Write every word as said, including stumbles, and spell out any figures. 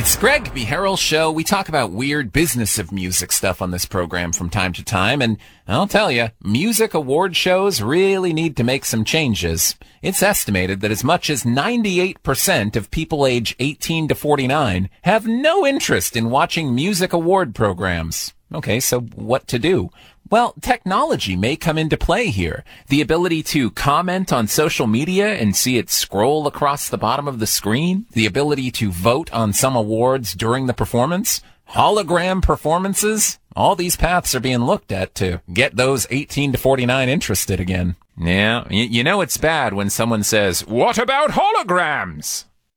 It's Greg Beharrell Show. We talk about weird business of music stuff on this program from time to time, and I'll tell you, music award shows really need to make some changes. It's estimated that as much as ninety-eight percent of people age eighteen to forty-nine have no interest in watching music award programs. Okay, so what to do? Well, technology may come into play here. The ability to comment on social media and see it scroll across the bottom of the screen. The ability to vote on some awards during the performance. Hologram performances. All these paths are being looked at to get those eighteen to forty-nine interested again. Yeah, you know it's bad when someone says, "What about holograms?"